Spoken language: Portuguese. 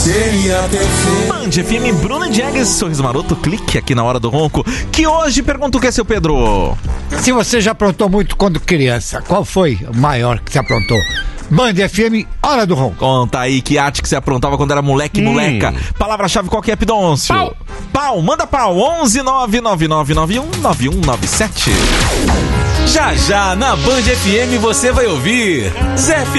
seria perfeito. Band FM, Bruno e Jagues, sorriso maroto, clique aqui na hora do ronco. Que hoje pergunta o que é, seu Pedro? Se você já aprontou muito quando criança, qual foi o maior que você aprontou? Band FM, hora do ronco. Conta aí que arte que você aprontava quando era moleque e moleca. Palavra-chave qual que é, Pidôncio? Pau. Pau, manda pau. 11 99991 9197. Já já na Band FM você vai ouvir Zé